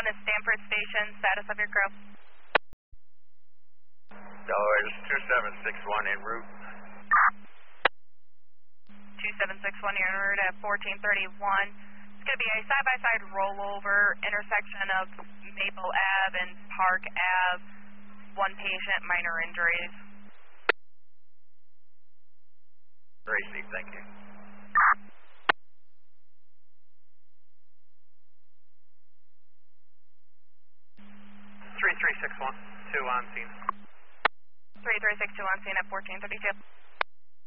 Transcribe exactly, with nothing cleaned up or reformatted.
one is Stanford Station. Status of your crew. Delaware two seven six one en route. two seven six one, you're en route at fourteen thirty-one. It's going to be a side-by-side rollover intersection of Maple Ave and Park Ave. One patient, minor injuries. Very safe, thank you. three three six one, two on scene. three three six two on scene at fourteen thirty-two.